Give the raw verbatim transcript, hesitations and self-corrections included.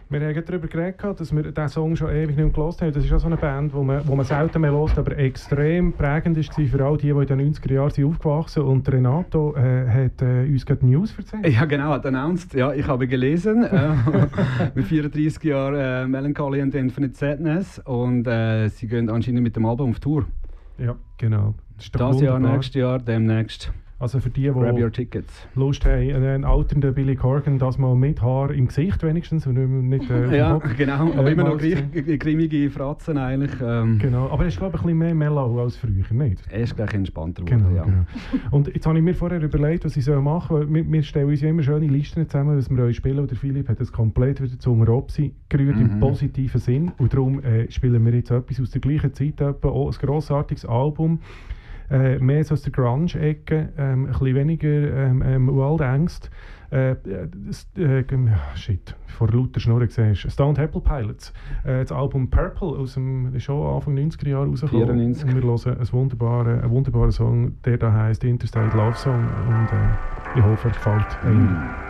Wir haben darüber geredet, dass wir diesen Song schon ewig nicht mehr gehört haben. Das ist auch so eine Band, die man, wo man selten mehr hört, aber extrem prägend war für all die, die in den neunziger Jahren sind aufgewachsen sind. Und Renato äh, hat äh, uns gerade News erzählt. Ja, genau, hat announced. Ja, ich habe gelesen. Äh, mit vierunddreißig Jahren äh, Melancholy and Infinite Sadness. Und äh, sie gehen anscheinend mit dem Album auf Tour. Ja, genau. Das, das Jahr, nächstes Jahr, demnächst. Also für die, die Grab your tickets. Lust haben, einen alternden Billy Corgan, das mal mit Haar im Gesicht wenigstens und nicht äh, ja, genau, aber äh, immer noch grimmige Fratzen eigentlich. Ähm. Genau, aber er ist glaube ich ein bisschen mehr mellow als früher, nicht? Er ist gleich entspannter geworden, genau, ja. Genau. Und jetzt habe ich mir vorher überlegt, was ich machen soll. Wir, wir stellen uns ja immer schöne Listen zusammen, was wir euch spielen. Und der Philipp hat das komplett wieder zu Robsi gerührt, mhm. im positiven Sinn. Und darum äh, spielen wir jetzt etwas aus der gleichen Zeit, etwa auch ein grossartiges Album. Äh, mehr so aus der Grunge-Ecke, ähm, ein bisschen weniger ähm, ähm, World-Angst. Äh, äh, shit, vor lauter Schnurren gesehen. Stoned Apple Pilots. Äh, das Album Purple aus dem schon Anfang neunziger Jahre rausgekommen. vierundneunzig. Und wir hören einen wunderbaren, einen wunderbaren Song, der da heisst Interstate Love Song. Und äh, ich hoffe, er gefällt. Mm.